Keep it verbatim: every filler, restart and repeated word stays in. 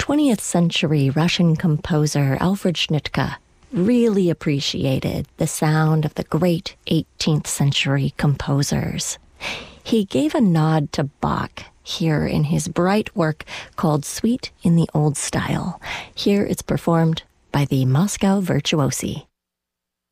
twentieth century Russian composer Alfred Schnittke really appreciated the sound of the great eighteenth century composers. He gave a nod to Bach here in his bright work called Suite in the Old Style. Here it's performed by the Moscow Virtuosi.